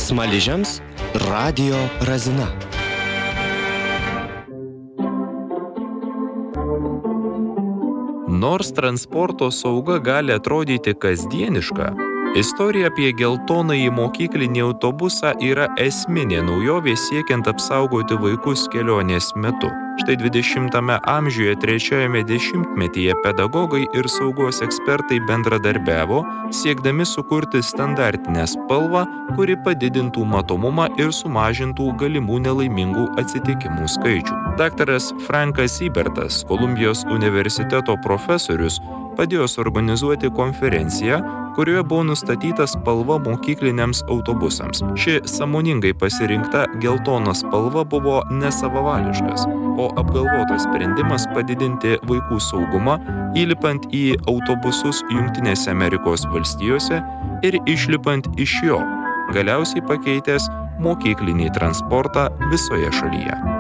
Smaližiams radijo Razina. Nors transporto sauga gali atrodyti kasdieniška, istorija apie geltonąjį mokyklinį autobusą yra esminė naujovė siekiant apsaugoti vaikus kelionės metu. Štai 20-ame amžiuje 3-ame dešimtmetyje pedagogai ir saugos ekspertai bendradarbiavo, siekdami sukurti standartinę spalvą, kuri padidintų matomumą ir sumažintų galimų nelaimingų atsitikimų skaičių. Daktaras Frankas Ibertas, Kolumbijos universiteto profesorius, padėjo suorganizuoti konferenciją, kurioje buvo nustatyta spalva mokykliniams autobusams. Ši sąmoningai pasirinkta geltona spalva buvo nesavavališkas, o apgalvotas sprendimas padidinti vaikų saugumą, įlipant į autobusus Jungtinėse Amerikos valstijose ir išlipant iš jo, galiausiai pakeitęs mokyklinį transportą visoje šalyje.